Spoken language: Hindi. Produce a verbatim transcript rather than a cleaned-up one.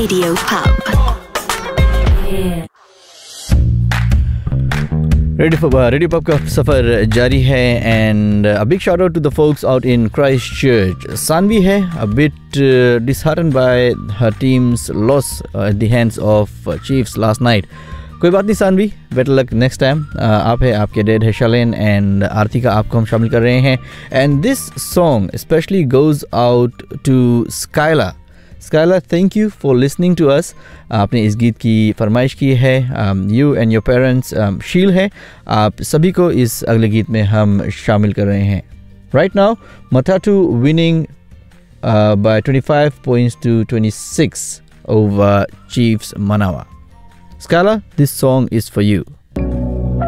Radio Pub. Radio radio pub का सफ़र जारी है and a big shout out to the folks out in Christ church. Saanvi है a bit disheartened by her team's loss uh, at the hands of uh, Chiefs last night. कोई बात नहीं Saanvi, better luck next time. आप है, आपके डैड है शलेन एंड आरती का आपको हम शामिल कर रहे हैं. And this song specially goes out to Scylla. Scylla, thank you for listening to us. आपने इस गीत की फरमाइश की है. यू एंड योर पेरेंट्स शील है. आप सभी को इस अगले गीत में हम शामिल कर रहे हैं. Right now मथाटू winning by twenty-five points to twenty-six over Chiefs Manawa. Scala, this song is for you.